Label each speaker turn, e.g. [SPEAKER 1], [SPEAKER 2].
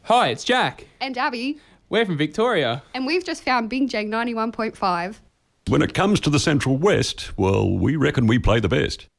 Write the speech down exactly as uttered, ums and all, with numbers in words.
[SPEAKER 1] Hi, it's Jack.
[SPEAKER 2] And Abby.
[SPEAKER 1] We're from Victoria.
[SPEAKER 2] And we've just found Bing Jang ninety-one point five.
[SPEAKER 3] When it comes to the Central West, well, we reckon we play the best.